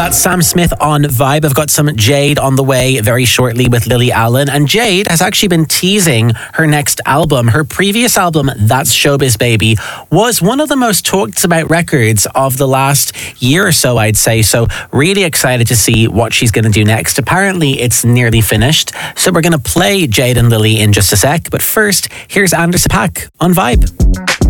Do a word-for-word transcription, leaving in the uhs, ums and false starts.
That's Sam Smith on Vibe. I've got some Jade on the way very shortly with Lily Allen. And Jade has actually been teasing her next album. Her previous album, That's Showbiz Baby, was one of the most talked about records of the last year or so, I'd say. So really excited to see what she's going to do next. Apparently, it's nearly finished. So we're going to play Jade and Lily in just a sec. But first, here's Anderson .Paak on Vibe.